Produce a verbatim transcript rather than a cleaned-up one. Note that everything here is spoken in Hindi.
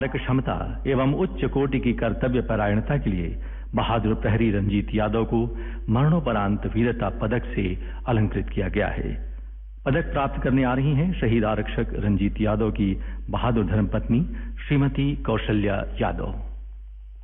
क्षमता एवं उच्च कोटि की कर्तव्य परायणता के लिए बहादुर प्रहरी रंजीत यादव को मरणोपरांत वीरता पदक से अलंकृत किया गया है। पदक प्राप्त करने आ रही हैं शहीद आरक्षक रंजीत यादव की बहादुर धर्मपत्नी श्रीमती कौशल्या यादव।